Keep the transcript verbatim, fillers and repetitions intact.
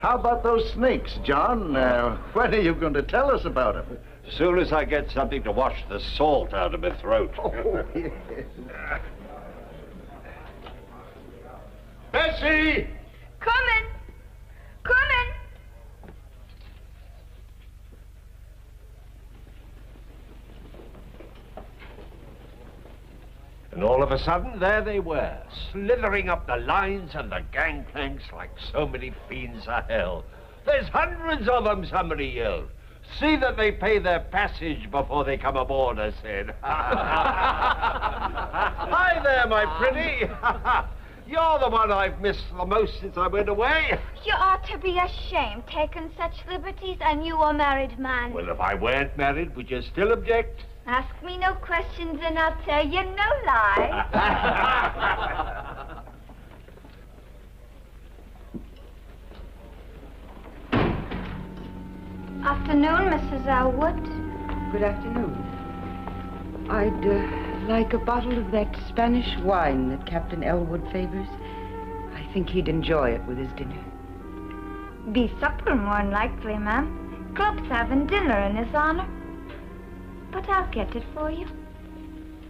How about those snakes, John? Uh, when are you going to tell us about them? As soon as I get something to wash the salt out of my throat. Oh, yes. Bessie! Coming! Coming! And all of a sudden, there they were, slithering up the lines and the gangplanks like so many fiends of hell. There's hundreds of them, somebody yelled. See that they pay their passage before they come aboard, I said. Hi there, my pretty. You're the one I've missed the most since I went away. You ought to be ashamed, taking such liberties, and you a married man. Well, if I weren't married, would you still object? Ask me no questions and I'll tell you no lie. Afternoon, Missus Elwood. Good afternoon. I'd uh, like a bottle of that Spanish wine that Captain Elwood favors. I think he'd enjoy it with his dinner. Be supper, more likely, ma'am. Club's having dinner in his honor. But I'll get it for you.